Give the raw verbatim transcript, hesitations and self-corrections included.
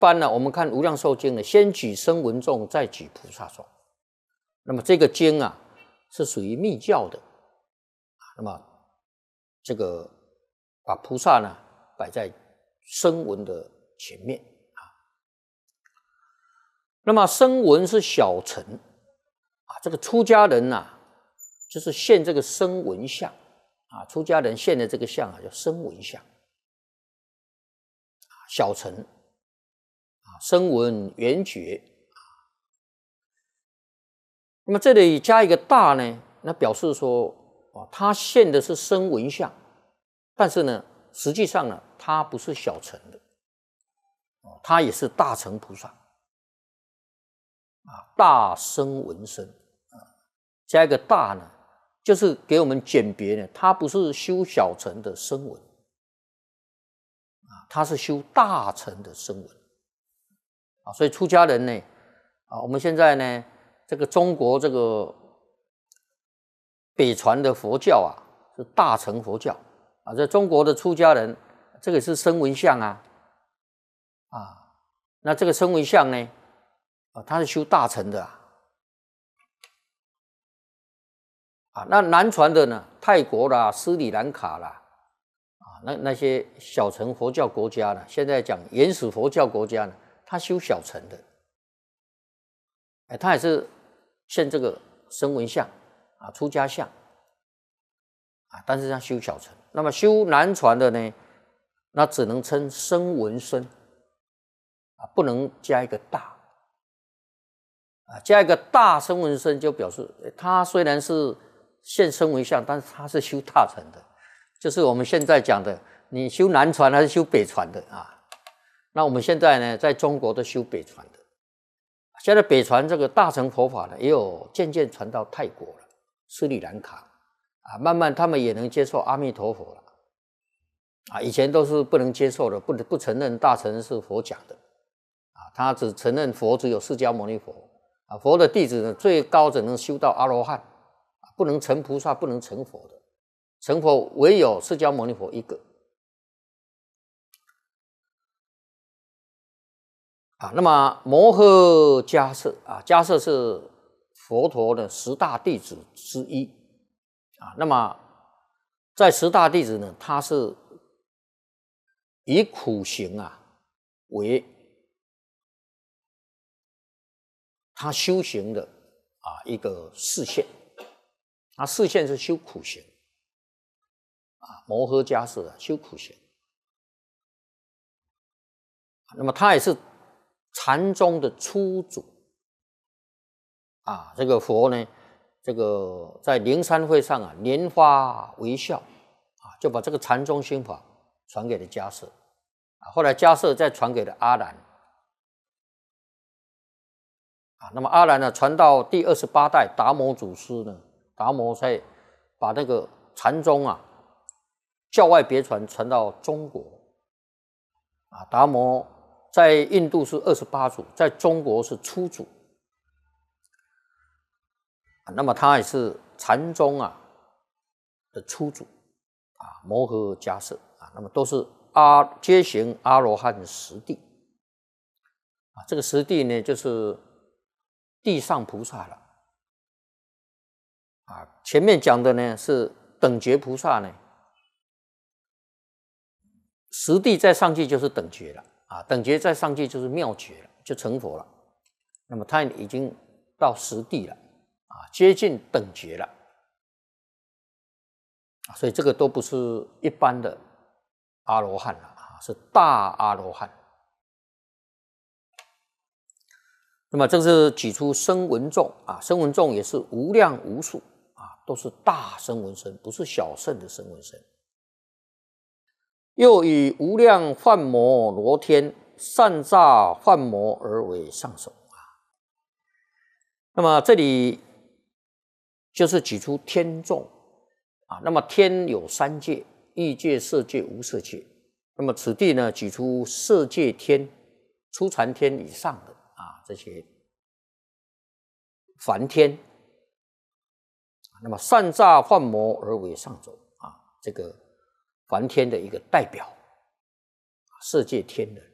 般呢，我们看《无量寿经》呢，先举声闻众，再举菩萨众。那么这个经啊，是属于密教的。那么这个把菩萨呢摆在声闻的前面啊。那么声闻是小乘啊，这个出家人呐、啊，就是现这个声闻相啊，出家人现的这个相啊，叫声闻相。小乘啊，声闻缘觉。那么这里加一个大呢，那表示说啊，他现的是声闻相，但是呢，实际上呢，他不是小乘的，哦，他也是大乘菩萨啊，大声闻身啊，加一个大呢，就是给我们鉴别呢，他不是修小乘的声闻。他是修大乘的声闻啊，所以出家人呢啊，我们现在呢，这个中国这个北传的佛教啊，是大乘佛教啊，在中国的出家人，这个是声闻相啊啊，那这个声闻相呢啊，他是修大乘的啊，啊，那南传的呢，泰国啦、斯里兰卡啦。那那些小乘佛教国家呢，现在讲原始佛教国家呢，他修小乘的，哎，他也是现这个声闻相啊，出家相啊，但是他修小乘。那么修南传的呢，那只能称声闻身啊，不能加一个大啊，加一个大声闻身就表示他虽然是现声闻相，但是他是修大乘的。就是我们现在讲的，你修南传还是修北传的啊？那我们现在呢，在中国都修北传的。现在北传这个大乘佛法呢，也有渐渐传到泰国了、斯里兰卡啊，慢慢他们也能接受阿弥陀佛了啊。以前都是不能接受的，不不承认大乘是佛讲的啊，他只承认佛只有释迦牟尼佛啊，佛的弟子呢，最高只能修到阿罗汉啊，不能成菩萨，不能成佛的。成佛唯有释迦牟尼佛一个啊。那么摩诃迦叶啊，迦叶是佛陀的十大弟子之一啊。那么在十大弟子呢，他是以苦行啊为他修行的啊一个示现，他示现是修苦行。啊，摩诃迦叶啊，修苦行。那么他也是禅宗的初祖啊。这个佛呢，这个在灵山会上啊，莲花微笑啊，就把这个禅宗心法传给了迦叶啊。后来迦叶再传给了阿难啊。那么阿难呢，传到第二十八代达摩祖师呢，达摩才把那个禅宗啊。教外别传传到中国啊，达摩在印度是二十八祖，在中国是初祖啊。那么他也是禅宗啊的初祖啊，摩诃迦叶啊，那么都是阿皆行阿罗汉十地啊。这个十地呢，就是地上菩萨了啊。前面讲的呢是等觉菩萨呢。十地再上去就是等觉了啊，等觉再上去就是妙觉了，就成佛了。那么他已经到十地了啊，接近等觉了啊，所以这个都不是一般的阿罗汉了啊，是大阿罗汉。那么这是举出声闻众啊，声闻众也是无量无数啊，都是大声闻身，不是小乘的声闻身。又以无量幻魔罗天善诈幻魔而为上首啊。那么这里就是举出天众啊。那么天有三界：欲界、色界、无色界。那么此地呢，举出色界天、初禅天以上的啊这些梵天。那么善诈幻魔而为上首啊，这个梵天的一个代表，色界天的